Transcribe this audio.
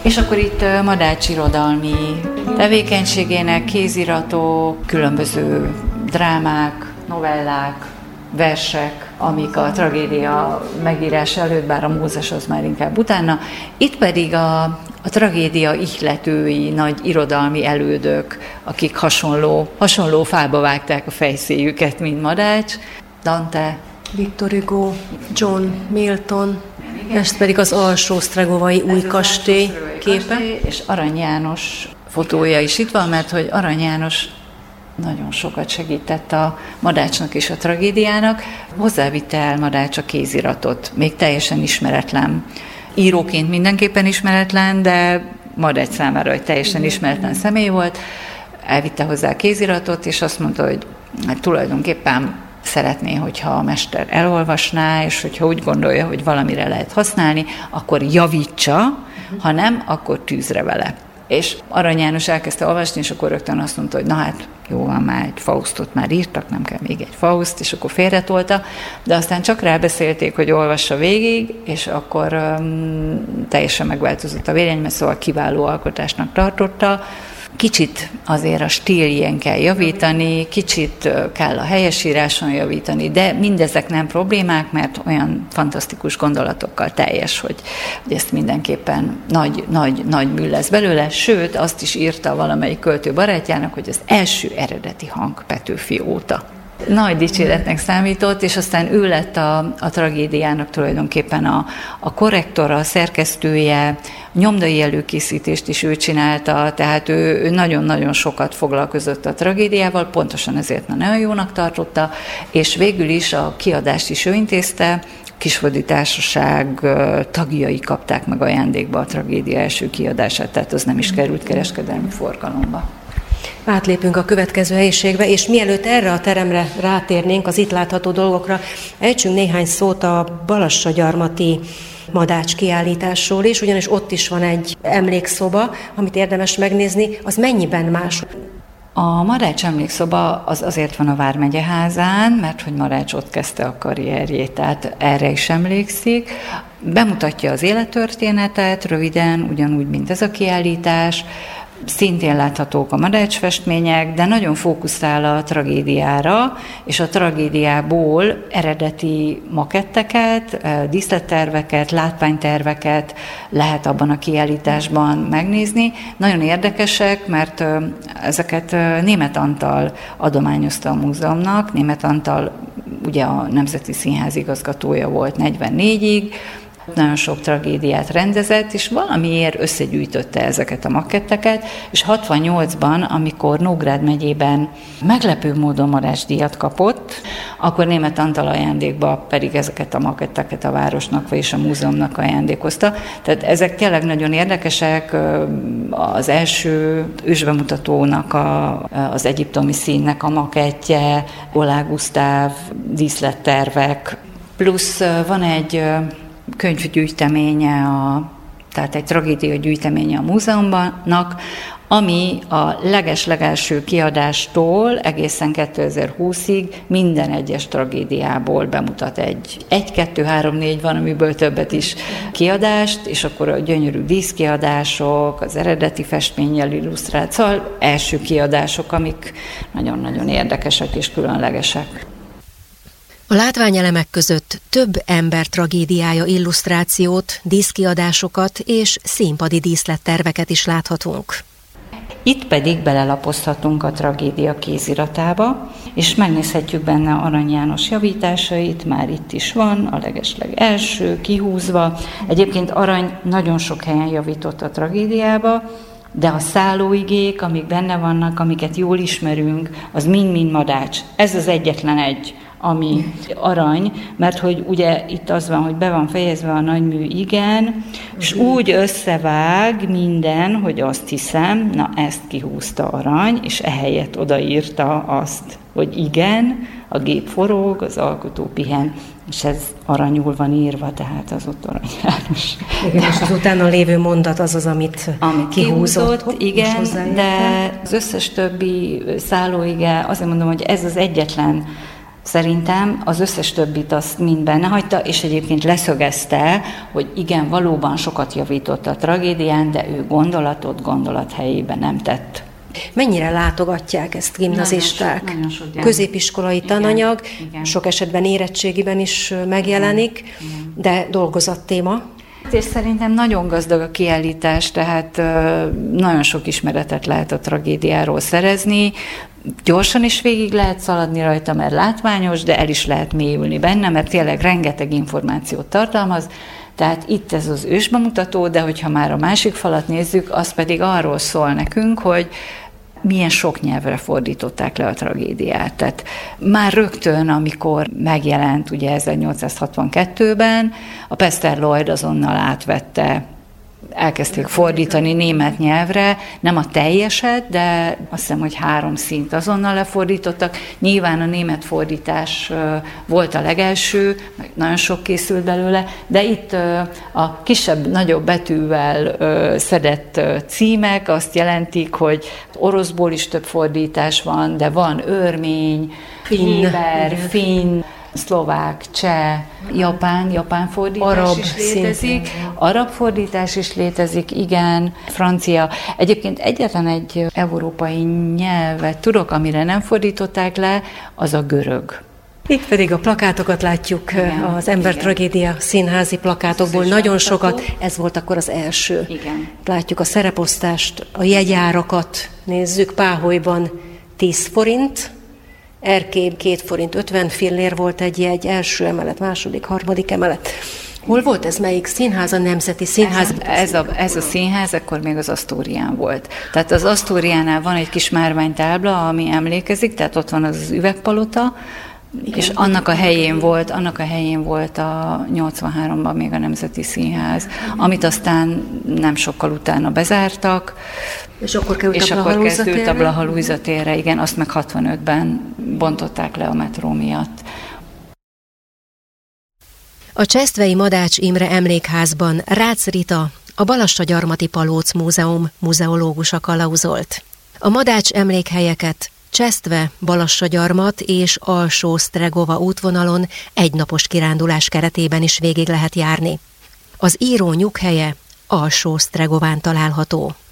És akkor itt Madács irodalmi tevékenységének kéziratok, különböző drámák, novellák, versek, amik a tragédia megírása előtt, bár a Mózes az már inkább utána. Itt pedig a tragédia ihletői, nagy irodalmi elődök, akik hasonló fába vágták a fejszéjüket, mint Madács. Dante, Victor Hugo, John Milton, ez pedig az Alsó-Sztrágovai új kastély képe. És Arany János fotója is itt van, mert hogy Arany János nagyon sokat segített a Madácsnak és a tragédiának. Hozzávitte el Madács a kéziratot, még teljesen ismeretlen. Íróként mindenképpen ismeretlen, de Madács számára egy teljesen ismeretlen személy volt. Elvitte hozzá a kéziratot, és azt mondta, hogy tulajdonképpen szeretné, hogyha a mester elolvasná, és hogyha úgy gondolja, hogy valamire lehet használni, akkor javítsa, ha nem, akkor tűzre vele. És Arany János elkezdte olvasni, és akkor rögtön azt mondta, hogy na hát jó van, már egy Faustot már írtak, nem kell még egy Faust, és akkor félretolta, de aztán csak rábeszélték, hogy olvassa végig, és akkor teljesen megváltozott a véleménye, szóval kiváló alkotásnak tartotta. Kicsit azért a stíljén kell javítani, kicsit kell a helyesíráson javítani, de mindezek nem problémák, mert olyan fantasztikus gondolatokkal teljes, hogy ezt mindenképpen nagy mű lesz belőle, sőt, azt is írta valamelyik költő barátjának, hogy az első eredeti hang Petőfi óta. Nagy dicséretnek számított, és aztán ő lett a tragédiának tulajdonképpen a korrektora, a szerkesztője, nyomdai előkészítést is ő csinálta, tehát ő nagyon-nagyon sokat foglalkozott a tragédiával, pontosan ezért nagyon jónak tartotta, és végül is a kiadást is ő intézte, Kisföldi Társaság tagjai kapták meg ajándékba a tragédia első kiadását, tehát az nem is került kereskedelmi forgalomba. Átlépünk a következő helyiségbe, és mielőtt erre a teremre rátérnénk, az itt látható dolgokra, ejtsünk néhány szót a Balassagyarmati Madács kiállításról is, ugyanis ott is van egy emlékszoba, amit érdemes megnézni, az mennyiben más? A Madács emlékszoba az azért van a Vármegyeházán, mert hogy Madács ott kezdte a karrierjét, tehát erre is emlékszik. Bemutatja az élettörténetet röviden, ugyanúgy, mint ez a kiállítás. Szintén láthatók a Madács festmények, de nagyon fókuszál a tragédiára, és a tragédiából eredeti maketteket, díszletterveket, látványterveket lehet abban a kiállításban megnézni. Nagyon érdekesek, mert ezeket Németh Antal adományozta a múzeumnak. Németh Antal ugye a Nemzeti Színház igazgatója volt 44-ig, nagyon sok tragédiát rendezett, és valamiért összegyűjtötte ezeket a maketteket, és 68-ban, amikor Nógrád megyében meglepő módon Madács-díjat kapott, akkor Németh Antal ajándékba pedig ezeket a maketteket a városnak, vagyis a múzeumnak ajándékozta. Tehát ezek tényleg nagyon érdekesek, az első ősbemutatónak az egyiptomi színnek a makettje, Oláh Gusztáv díszlettervek, plusz van egy könyvgyűjteménye, tehát egy tragédia gyűjteménye a múzeumnak, ami a legelső kiadástól egészen 2020-ig minden egyes tragédiából bemutat egy 2, 3, 4 van, amiből többet is kiadást, és akkor a gyönyörű díszkiadások, az eredeti festménnyel illusztrált, szóval első kiadások, amik nagyon-nagyon érdekesek és különlegesek. A látványelemek között több ember tragédiája illusztrációt, díszkiadásokat és színpadi díszletterveket is láthatunk. Itt pedig belelapozhatunk a tragédia kéziratába, és megnézhetjük benne Arany János javításait, már itt is van, a legesleg első, kihúzva. Egyébként Arany nagyon sok helyen javított a tragédiába, de a szállóigék, amik benne vannak, amiket jól ismerünk, az mind-mind Madács. Ez az egyetlen egy, ami Arany, mert hogy ugye itt az van, hogy be van fejezve a nagymű igen, és úgy összevág minden, hogy azt hiszem, na ezt kihúzta Arany, és ehelyett odaírta azt, hogy igen, a gép forog, az alkotó pihen, és ez aranyul van írva, tehát az ott Arany János. Igen, és az utána lévő mondat az, amit kihúzott. Igen, de az összes többi szállóige, azért mondom, hogy ez az egyetlen Szerintem az összes többit azt mind benne hagyta, és egyébként leszögezte, hogy igen, valóban sokat javított a tragédián, de ő gondolat helyében nem tett. Mennyire látogatják ezt gimnazisták? Nagyon sok középiskolai tananyag, igen. Sok esetben érettségiben is megjelenik, igen. De dolgozattéma. És szerintem nagyon gazdag a kiállítás, tehát nagyon sok ismeretet lehet a tragédiáról szerezni, gyorsan is végig lehet szaladni rajta, mert látványos, de el is lehet mélyülni benne, mert tényleg rengeteg információt tartalmaz. Tehát itt ez az ősbemutató, de hogyha már a másik falat nézzük, az pedig arról szól nekünk, hogy milyen sok nyelvre fordították le a tragédiát. Tehát már rögtön, amikor megjelent ugye 1862-ben, a Pester Lloyd azonnal átvette, elkezdték fordítani német nyelvre, nem a teljeset, de azt hiszem, hogy 3 szint azonnal lefordítottak. Nyilván a német fordítás volt a legelső, meg nagyon sok készült belőle, de itt a kisebb-nagyobb betűvel szedett címek azt jelentik, hogy oroszból is több fordítás van, de van örmény, héber, finn, szlovák, cseh, japán fordítás arab is létezik, arab fordítás is létezik, igen, francia. Egyébként egyetlen egy európai nyelvet tudok, amire nem fordították le, az a görög. Itt pedig a plakátokat látjuk, igen, az Ember tragédia színházi plakátokból nagyon sokat. Ez volt akkor az első. Igen. Látjuk a szereposztást, a jegyárakat nézzük, Páholyban 10 forint, Erkély 2 forint 50 fillér volt egy jegy, első emelet, második, harmadik emelet. Hol volt ez? Melyik színház? A Nemzeti Színház? Ez a színház akkor még az Asztórián volt. Tehát az Asztóriánál van egy kis márványtábla, ami emlékezik, tehát ott van az üvegpalota, igen, és annak a helyén volt a 83-ban még a Nemzeti Színház, amit aztán nem sokkal utána bezártak, és akkor kezdődött a Blaha Lujza térre, igen, azt meg 65-ben bontották le a metró miatt. A Csesztvei Madács Imre Emlékházban Rácz Rita, a Balassagyarmati Palóc Múzeum muzeológusa kalauzolt. A Madács emlékhelyeket Csesztve, Balassagyarmat és Alsó-Sztregova útvonalon egynapos kirándulás keretében is végig lehet járni. Az író nyughelye Alsó-Sztregován található.